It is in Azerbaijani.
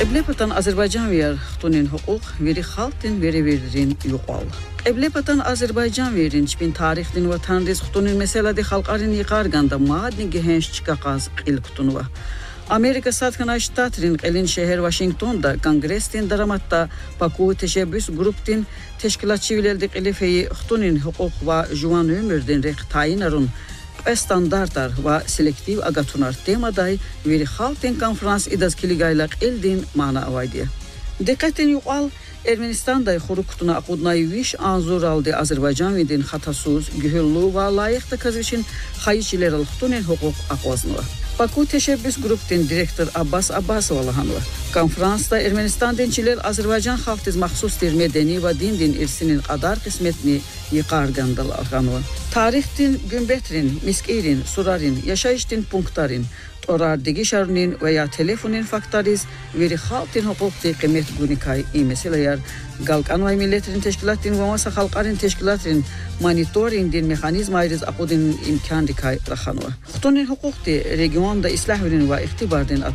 Qeblepatan Azərbaycan ver xtunin hüquq veri xalqtin veririn yuqal. Qeblepatan Azərbaycan verin çpin tarixdin və tanriz xtunin məsələdi xalqarin yıqarganda maadni gehənç çıqaqaz qil xtunuva. Amerika Satkana Ştatrin qelin şehir Washington'da Kongrestin daramatda Baku teşebbüs gruptin teşkilatçı vileldi qilifeyi xtunin hüquq və juan ömürdin req tayinarun standartlar və selektiv agatunar temaday veri xalqtin konferans idazkiligaylaq eldin mana avaydiya. Dikkatin yuqal Ermenistan'da xuruk kutuna aqudnay viş anzur aldı Azərbaycan vidin xatasuz, gühüllu və layıqda kazviçin xayiçiler alxtunin hüquq aqvaznuva. Baku teşebbüs gruptin direktor Abbas Abbasovalahanova. Konferansda Ermenistan dinçiler Azərbaycan xalqtiz maxsustir medeni və din irsinin qadar qismetini yıqargandalarganova. Tarixtin gümbetrin, miskirin, surarin, yaşayıştin punktarin, orar digişarının veya telefonin faktariz veri xalqtin hüquqti qimet gunikay imesilayar galqanvay milletrin teşkilattin və masa xalqarin teşkilatrin monitoringdin mexanizm ayrız aqudin imkan dikay raxanova. Xtunin hüquqti regionda islahvinin və iqtibardin